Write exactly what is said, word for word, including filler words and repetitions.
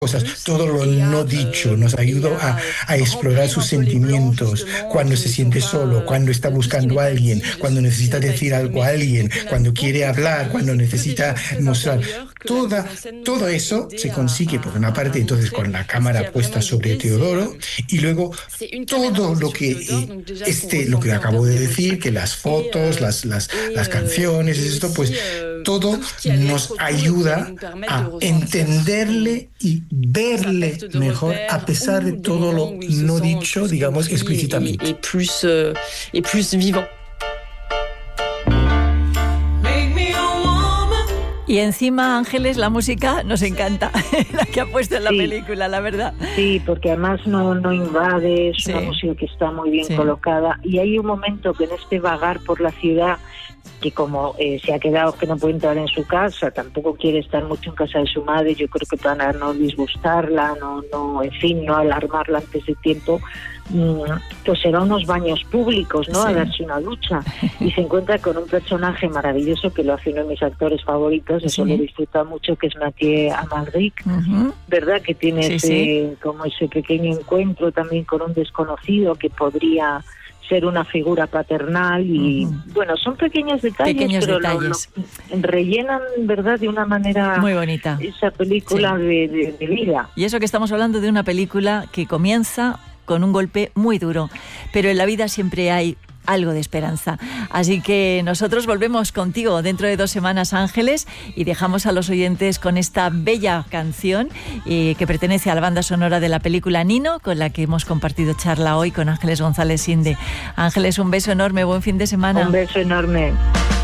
cosas, todo lo no dicho, nos ayuda a, a explorar sus sentimientos, cuando se siente solo, cuando está buscando a alguien, cuando necesita decir algo a alguien, cuando quiere hablar, cuando necesita mostrar. Toda, todo eso se consigue por una parte entonces con la cámara puesta sobre Teodoro y luego todo lo que eh, este, lo que acabo de decir, que las fotos, las, las, las canciones, esto, pues todo nos ayuda a entenderle y verle mejor a pesar de todo lo no dicho, digamos, explícitamente. Et plus, euh, et plus vivant. Y encima, Ángeles, la música nos encanta, la que ha puesto en la sí. película, la verdad. Sí, porque además no, no invade, es sí. una música que está muy bien sí. colocada. Y hay un momento que en este vagar por la ciudad, que como eh, se ha quedado que no puede entrar en su casa, tampoco quiere estar mucho en casa de su madre, yo creo que para no disgustarla, no, no, en fin, no alarmarla antes de tiempo, pues se va a unos baños públicos, ¿no? Sí. A darse una ducha y se encuentra con un personaje maravilloso que lo hace uno de mis actores favoritos, eso sí. lo disfruta mucho, que es Mathieu Amalric, uh-huh. ¿verdad? Que tiene sí, ese, sí. como ese pequeño encuentro también con un desconocido que podría ser una figura paternal y uh-huh. bueno, son pequeños detalles, pequeños pero detalles. Lo, lo rellenan, ¿verdad?, de una manera muy bonita esa película sí. de, de, de vida. Y eso que estamos hablando de una película que comienza con un golpe muy duro, pero en la vida siempre hay algo de esperanza. Así que nosotros volvemos contigo dentro de dos semanas, Ángeles, y dejamos a los oyentes con esta bella canción eh, que pertenece a la banda sonora de la película Nino, con la que hemos compartido charla hoy con Ángeles González Inde. Ángeles, un beso enorme, buen fin de semana. Un beso enorme.